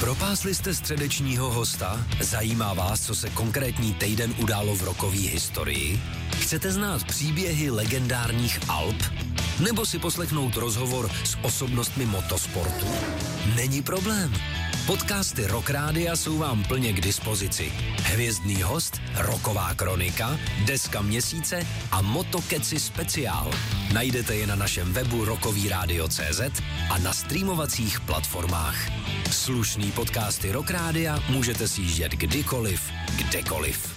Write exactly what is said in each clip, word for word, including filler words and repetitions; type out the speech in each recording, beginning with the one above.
Propásli jste středečního hosta? Zajímá vás, co se konkrétní týden událo v rockové historii? Chcete znát příběhy legendárních Alp? Nebo si poslechnout rozhovor s osobnostmi motosportu? Není problém. Podcasty Rock Rádia jsou vám plně k dispozici. Hvězdný host, rocková kronika, deska měsíce a Motokeci speciál. Najdete je na našem webu rockovyradio tečka cé zet a na streamovacích platformách. Slušný podcasty Rock Rádia můžete sjíždět kdykoliv, kdekoliv.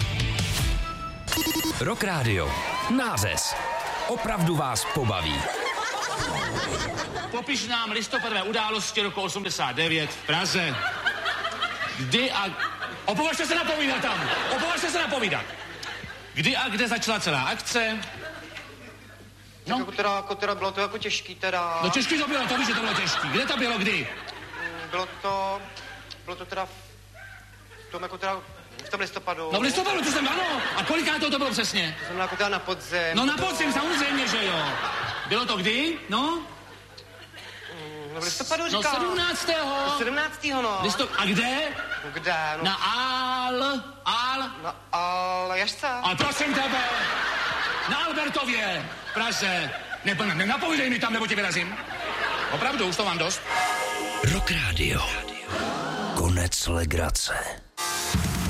Rock Radio. Nářez. Opravdu vás pobaví. Popiš nám listopadové události roku osmdesát devět v Praze. Kdy a... Opovažte se napovídat tam! Opovažte se napovídat! Kdy a kde začala celá akce? No. Jako teda, jako teda bylo to jako těžký teda. No těžký to bylo, to víš, že to bylo těžký. Kde to bylo, kdy? Bylo to... Bylo to teda... V tom jako teda... V tom listopadu. No v listopadu, to jsem, ano. A koliká to, to bylo přesně? To znamená jako teda na podzim. No na podzim, samozřejmě, že jo. Bylo to kdy? No? No v listopadu říkám. No sedmnáctého. No sedmnáctého, no. Listop... A kde? No kde? No. Na Al... Al... Na Aljašce. A prosím tebe. Na Albertově. V Praze. Ne, ne, nenapovídej mi tam, nebo tě vyrazím. Opravdu, už to mám dost. Rock Radio. Konec legrace.